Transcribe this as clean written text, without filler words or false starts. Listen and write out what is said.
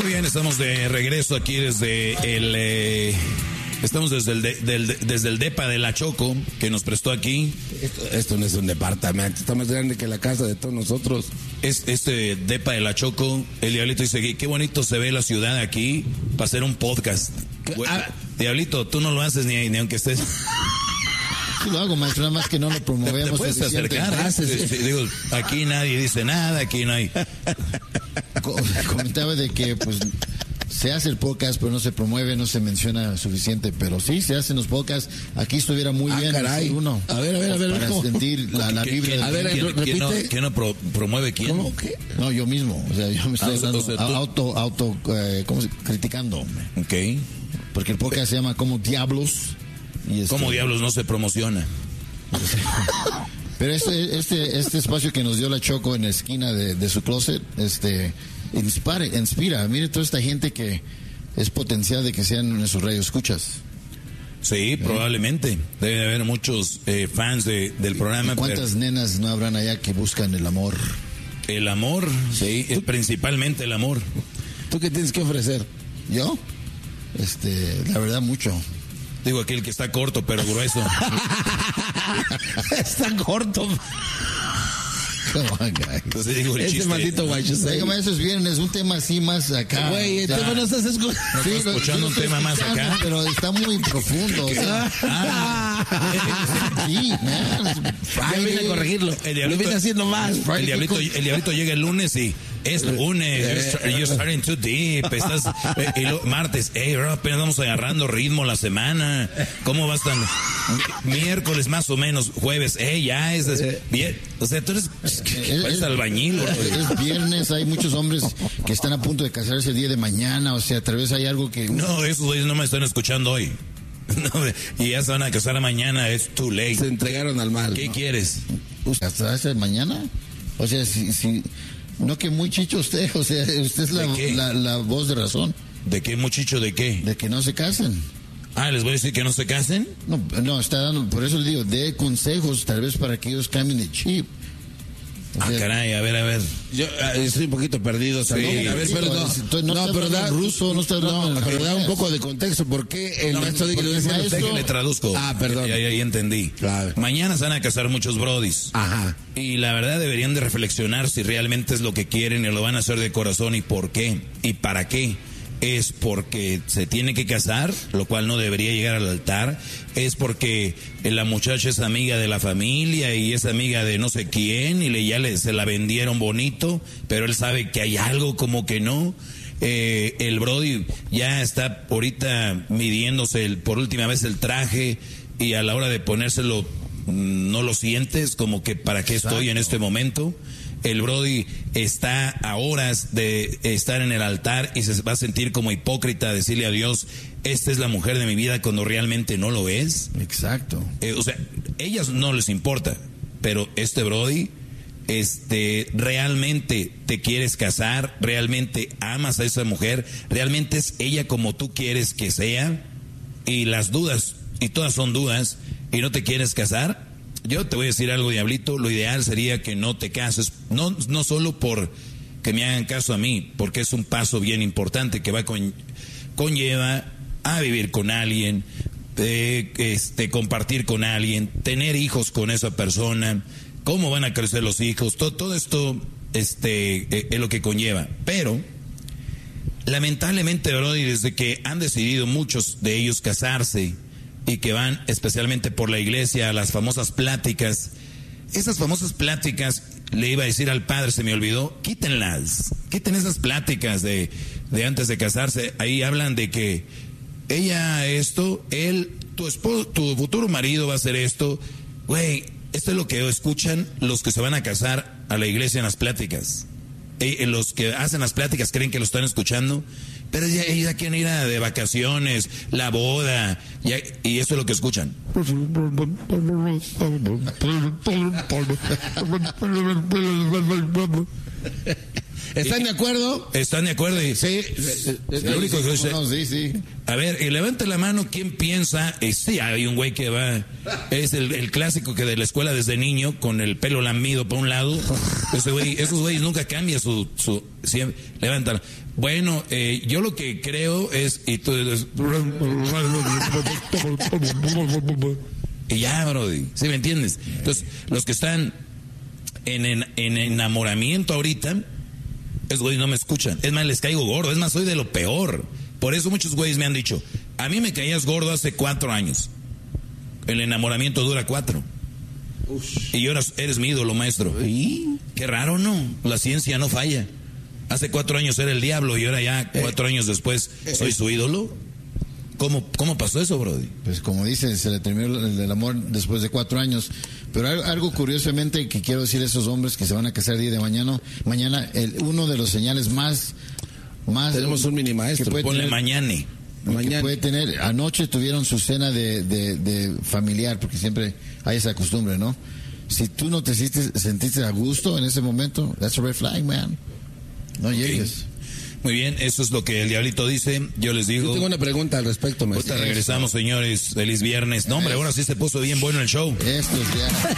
bien, estamos de regreso aquí desde el... Estamos desde el depa de la Choco, que nos prestó aquí. Esto no es un departamento, está más grande que la casa de todos nosotros. Este depa de la Choco, el Diablito dice, qué bonito se ve la ciudad aquí para hacer un podcast. Diablito, tú no lo haces ni aunque estés... Sí lo hago, maestro, nada más que no lo promovemos. Te puedes acercar, sí, digo, aquí nadie dice nada, aquí no hay... Comentaba de que, pues... Se hace el podcast, pero no se promueve, no se menciona suficiente. Pero sí, se hacen los podcasts. Aquí estuviera muy bien. Caray. Uno. A ver. Para sentir la vibra. A ver, repite. ¿Quién no promueve quién? ¿Cómo? ¿Qué? No, yo mismo. O sea, yo me estoy criticando. Ok. Porque el podcast se llama ¿Cómo Diablos? Y ¿Cómo Diablos no se promociona? Pero este espacio que nos dio la Choco en la esquina de su closet, inspira. Mire toda esta gente que es potencial de que sean nuestros radioescuchas. Sí, probablemente. Debe haber muchos fans del programa. ¿Cuántas nenas no habrán allá que buscan el amor? El amor, sí, principalmente el amor. ¿Tú qué tienes que ofrecer? ¿Yo? La verdad, mucho. Digo, aquel que está corto, pero grueso. Está corto. Entonces digo el chiste. Maldito guacho. Dígame, eso es viernes, un tema así más acá. Güey, el tema no estás escuchando. ¿No estás escuchando un tema más acá? Pero está muy profundo. O sea. Sí, man. Ya vine a corregirlo. El Diablito viene haciendo más. El Diablito llega el lunes y es lunes. You're starting too deep. Estás martes. Hey, bro, apenas vamos agarrando ritmo la semana. ¿Cómo vas tan? Miércoles más o menos. Jueves. Ya es bien. O sea, tú eres albañil. Es viernes. Hay muchos hombres que están a punto de casarse el día de mañana. O sea, tal vez hay algo que... No, esos güeyes no me están escuchando hoy. No, y ya se van a casar mañana. Es too late. Se entregaron al mal. ¿Qué quieres? ¿Casarse mañana? O sea, si no, que muy chicho usted. O sea, usted es la voz de razón. ¿De qué, muchicho? ¿De qué? De que no se casen. ¿Les voy a decir que no se casen? No, está dando, por eso le digo, de consejos, tal vez para que ellos cambien de chip. O sea, caray, a ver. Yo estoy un poquito perdido. Sí, a ver, pero da un poco de contexto. ¿Por qué el maestro dice que le traduzco? Perdón. Ya entendí. Claro. Mañana se van a casar muchos brodis. Ajá. Y la verdad deberían de reflexionar si realmente es lo que quieren y lo van a hacer de corazón y por qué y para qué. Es porque se tiene que casar, lo cual no debería llegar al altar. Es porque la muchacha es amiga de la familia y es amiga de no sé quién y se la vendieron bonito, pero él sabe que hay algo como que no. El brody ya está ahorita midiéndose por última vez el traje y a la hora de ponérselo no lo sientes, como que para qué estoy en este momento. El brody está a horas de estar en el altar y se va a sentir como hipócrita, decirle a Dios, esta es la mujer de mi vida, cuando realmente no lo es. Exacto. O sea, ellas no les importa, pero este brody, realmente te quieres casar, realmente amas a esa mujer, realmente es ella como tú quieres que sea, y las dudas, y todas son dudas, y no te quieres casar. Yo te voy a decir algo, Diablito, lo ideal sería que no te cases, no solo por que me hagan caso a mí, porque es un paso bien importante que conlleva a vivir con alguien, compartir con alguien, tener hijos con esa persona, cómo van a crecer los hijos, todo esto es lo que conlleva. Pero lamentablemente, Brody, desde que han decidido muchos de ellos casarse y que van especialmente por la iglesia a las famosas pláticas, esas famosas pláticas, le iba a decir al padre, se me olvidó, quiten esas pláticas de antes de casarse. Ahí hablan de que ella esto, él, tu esposo, tu futuro marido va a hacer esto. Güey, esto es lo que escuchan los que se van a casar a la iglesia en las pláticas. Los que hacen las pláticas creen que lo están escuchando, pero ella quieren ir de vacaciones, la boda, y eso es lo que escuchan. ¿Están de acuerdo? ¿Están de acuerdo? Sí. Lo único que dice, Sí. a ver, y levante la mano, ¿quién piensa? Sí, hay un güey que va, es el clásico que de la escuela desde niño, con el pelo lamido para un lado. Ese güey, esos güeyes nunca cambian siempre, levántala. Bueno, yo lo que creo es, y tú, y ya, brody, ¿sí me entiendes? Entonces, los que están en enamoramiento ahorita, esos güeyes no me escuchan. Es más, les caigo gordo. Es más, soy de lo peor. Por eso muchos güeyes me han dicho, a mí me caías gordo hace 4 años. El enamoramiento dura 4. Y ahora eres mi ídolo, maestro. ¿Y? Qué raro, ¿no? La ciencia no falla. Hace 4 años era el diablo y ahora ya 4 años después soy su ídolo. ¿Cómo pasó eso, brody? Pues como dice, se le terminó el amor después de 4 años. Pero algo curiosamente que quiero decir a esos hombres que se van a casar el día de mañana, uno de los señales más tenemos un mini maestro. Ponle mañana. Que puede tener, anoche tuvieron su cena de familiar, porque siempre hay esa costumbre, ¿no? Si tú no te sentiste a gusto en ese momento, that's a red flag, man. No llegues. Muy bien, eso es lo que el diablito dice. Yo les digo. Yo tengo una pregunta al respecto, maestro. Ahorita regresamos, señores. Feliz viernes. No, hombre, ahora sí se puso bien bueno el show. Esto es ya.